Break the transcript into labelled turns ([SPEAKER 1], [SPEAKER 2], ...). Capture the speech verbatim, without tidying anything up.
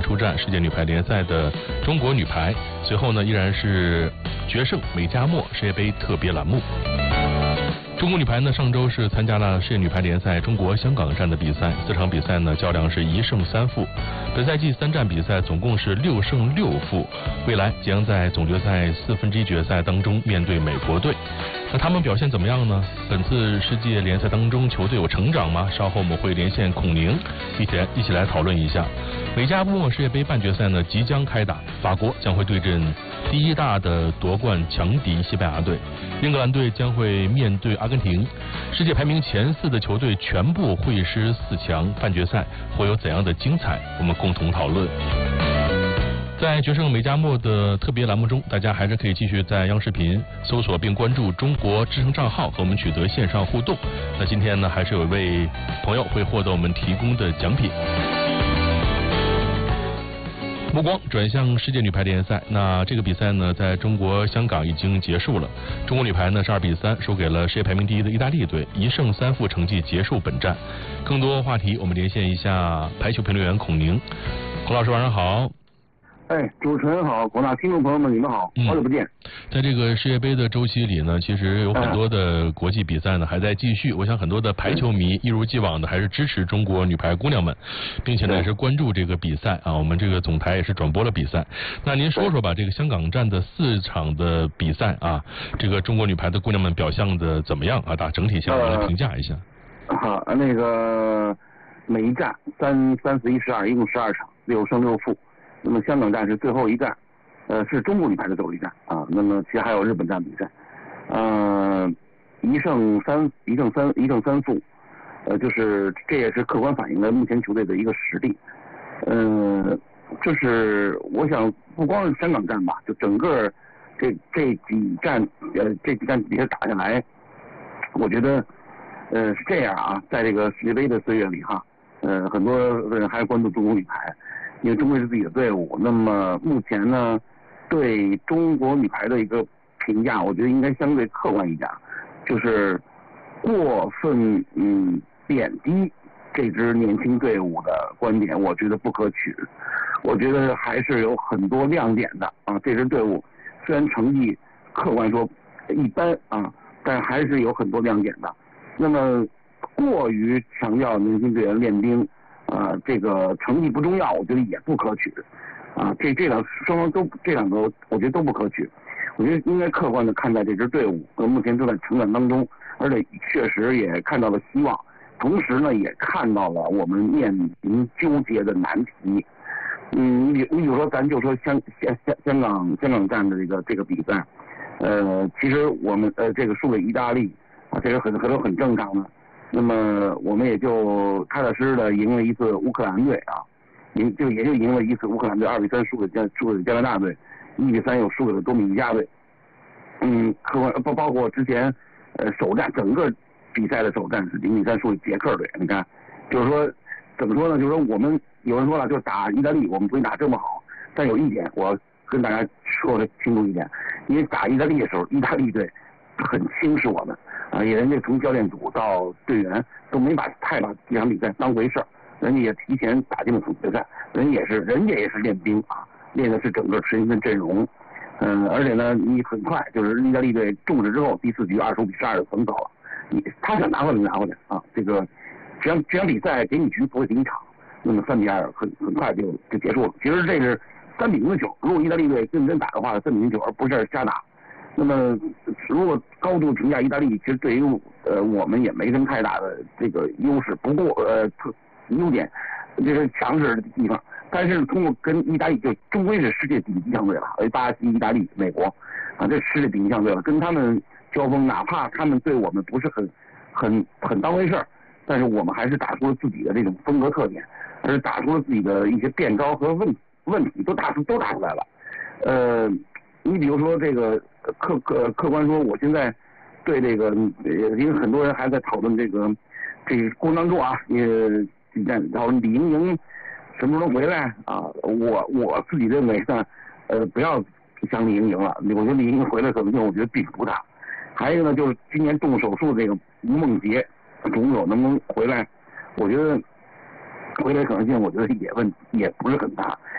[SPEAKER 1] 出战世界女排联赛的中国女排。随后呢，依然是决胜美加墨世界杯特别栏目。中国女排呢，上周是参加了世界女排联赛中国香港站的比赛，四场比赛呢较量是一胜三负。本赛季三战比赛总共是六胜六负，未来将在总决赛四分之一决赛当中面对美国队。那他们表现怎么样呢？本次世界联赛当中球队有成长吗？稍后我们会连线孔宁，一起来一起来讨论一下。美加墨世界杯半决赛呢即将开打，法国将会对阵第一大的夺冠强敌西班牙队，英格兰队将会面对阿根廷。世界排名前四的球队全部会师四强，半决赛会有怎样的精彩？我们共同讨论。在决胜美加墨的特别栏目中，大家还是可以继续在央视频搜索并关注中国之声账号和我们取得线上互动。那今天呢，还是有一位朋友会获得我们提供的奖品。目光转向世界女排联赛，那这个比赛呢，在中国香港已经结束了。中国女排呢是二比三输给了世界排名第一的意大利队，一胜三负成绩结束本战。更多话题，我们连线一下排球评论员孔宁。孔老师，晚上好。
[SPEAKER 2] 哎，主持人好，广大听众朋友们，你们好，好久不见。
[SPEAKER 1] 在这个世界杯的周期里呢，其实有很多的国际比赛呢还在继续。我想很多的排球迷一如既往的还是支持中国女排姑娘们，并且呢也是关注这个比赛啊。我们这个总台也是转播了比赛。那您说说吧，这个香港站的四场的比赛啊，这个中国女排的姑娘们表现的怎么样啊？打整体性来评价一下。
[SPEAKER 2] 好、呃，那个每一站三三四一十二，一共十二场，六胜六负。那么香港站是最后一站，呃，是中国女排的最后一站啊。那么其实还有日本站比赛，呃，一胜三一胜三一胜三负，呃，就是这也是客观反映了目前球队的一个实力。呃，就是我想不光是香港站吧，就整个这这几站呃这几站比赛打下来，我觉得呃是这样啊，在这个世界杯的岁月里哈，呃，很多人还是关注中国女排。因为中国是自己的队伍，那么目前呢，对中国女排的一个评价，我觉得应该相对客观一点，就是过分嗯贬低这支年轻队伍的观点，我觉得不可取。我觉得还是有很多亮点的啊，这支队伍虽然成绩客观说一般啊，但还是有很多亮点的。那么过于强调年轻队员练兵。啊、呃，这个成绩不重要，我觉得也不可取，啊，这这两双方都这两个，我觉得都不可取。我觉得应该客观的看待这支队伍，呃，目前正在成长当中，而且确实也看到了希望，同时呢，也看到了我们面临纠结的难题。嗯，你你比如说，咱就说香香香香港香港站的这个这个比赛，呃，其实我们呃这个输给意大利啊，这个很很很正常的。那么我们也就踏踏实实的赢了一次乌克兰队啊，赢就也就赢了一次乌克兰队，二比三输给加输给加拿大队，一比三又输给了多米尼加队。嗯，客观包包括之前呃首战整个比赛的首战是零比三输给捷克队，你看，就是说怎么说呢？就是说我们有人说了，就是打意大利我们不会打这么好，但有一点我跟大家说的清楚一点，因为打意大利的时候，意大利队很轻视我们。啊，也人家从教练组到队员都没把太把这场比赛当回事儿，人家也提前打进了总决赛，人也是人家也是练兵啊，练的是整个身份阵容，嗯、呃，而且呢，你很快就是意大利队重视之后，第四局二十五比十二就横走了，你他想拿回来就拿回来啊，这个这场这场比赛给你局不会给你场，那么三比二很很快就就结束了。其实这是三比零的球，如果意大利队认真打的话，三比零球而不是瞎打。那么，如果高度评价意大利，其实对于呃我们也没什么太大的这个优势。不过呃优点，这是强势的地方。但是通过跟意大利，就终归是世界顶级强队了，而巴西、意大利、美国啊，这世界顶级强队了。跟他们交锋，哪怕他们对我们不是很很很当回事儿，但是我们还是打出了自己的这种风格特点，而打出了自己的一些变招和问问题，都打出都打出来了。呃。你比如说这个客客客观说，我现在对这个，因为很多人还在讨论这个这个过程当中啊，也在讨论李盈莹什么时候能回来啊？我我自己认为呢，呃，不要想李盈莹了，我觉得李盈莹回来可能性我觉得并不大。还有一个呢，就是今年动手术这个吴梦洁肿瘤能不能回来？我觉得回来可能性，我觉得也问也不是很大。